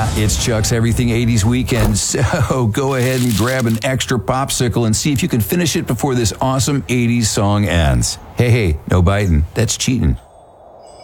It's Chuck's Everything 80s Weekend, so go ahead and grab an extra popsicle and see if you can finish it before this awesome 80s song ends. Hey, no biting. That's cheating.